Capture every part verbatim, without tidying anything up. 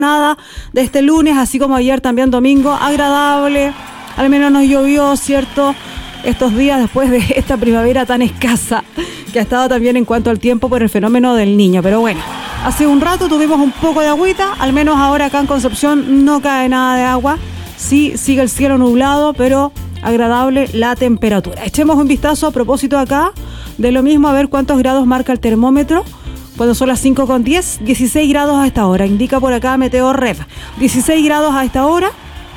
Nada de este lunes, así como ayer también domingo, agradable, al menos no llovió, ¿cierto? Estos días después de esta primavera tan escasa que ha estado también en cuanto al tiempo por el fenómeno del Niño. Pero bueno, hace un rato tuvimos un poco de agüita, al menos ahora acá en Concepción no cae nada de agua, sí sigue el cielo nublado, pero agradable la temperatura. Echemos un vistazo a propósito acá de lo mismo, a ver cuántos grados marca el termómetro. Cuando son las cinco con diez, dieciséis grados a esta hora, indica por acá Meteorred. dieciséis grados a esta hora,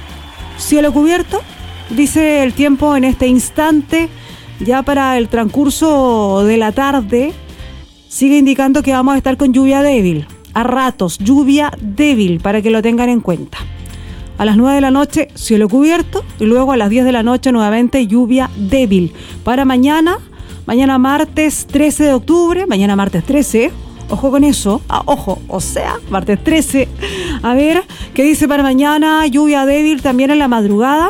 cielo cubierto, dice el tiempo en este instante, ya para el transcurso de la tarde, sigue indicando que vamos a estar con lluvia débil, a ratos, lluvia débil, para que lo tengan en cuenta. A las nueve de la noche, cielo cubierto, y luego a las diez de la noche nuevamente lluvia débil. Para mañana, mañana martes trece de octubre, mañana martes trece, ojo con eso, ah, ojo, o sea, martes trece. A ver, ¿qué dice para mañana? Lluvia débil también en la madrugada.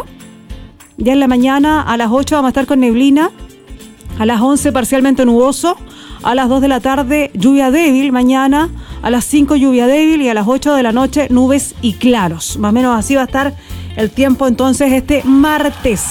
Ya en la mañana a las ocho vamos a estar con neblina. A las once parcialmente nuboso. A las dos de la tarde lluvia débil mañana. A las cinco lluvia débil y a las ocho de la noche nubes y claros. Más o menos así va a estar el tiempo entonces este martes.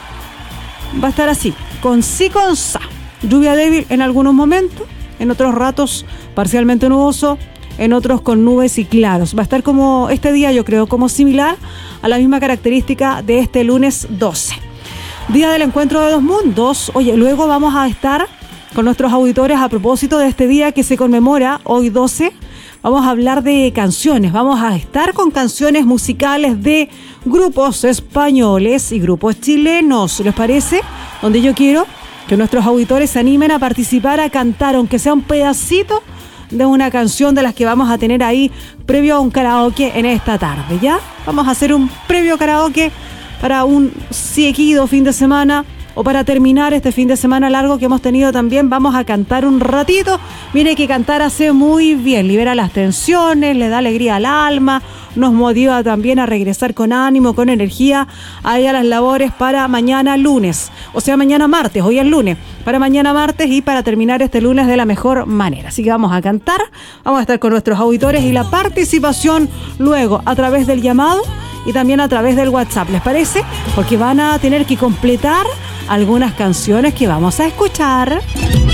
Va a estar así, con sí con sa. Lluvia débil en algunos momentos. En otros ratos parcialmente nuboso, en otros con nubes y claros. Va a estar como este día, yo creo, como similar a la misma característica de este lunes doce. Día del encuentro de dos mundos. Oye, luego vamos a estar con nuestros auditores a propósito de este día que se conmemora hoy doce. Vamos a hablar de canciones, vamos a estar con canciones musicales de grupos españoles y grupos chilenos, ¿les parece? Donde yo quiero que nuestros auditores se animen a participar, a cantar, aunque sea un pedacito de una canción de las que vamos a tener ahí previo a un karaoke en esta tarde, ¿ya? Vamos a hacer un previo karaoke para un seguido fin de semana o para terminar este fin de semana largo que hemos tenido también. Vamos a cantar un ratito. Mire que cantar hace muy bien, libera las tensiones, le da alegría al alma, nos motiva también a regresar con ánimo, con energía ahí a las labores para mañana lunes, o sea mañana martes, hoy es lunes, para mañana martes y para terminar este lunes de la mejor manera. Así que vamos a cantar, vamos a estar con nuestros auditores y la participación luego a través del llamado y también a través del WhatsApp, ¿les parece? Porque van a tener que completar algunas canciones que vamos a escuchar.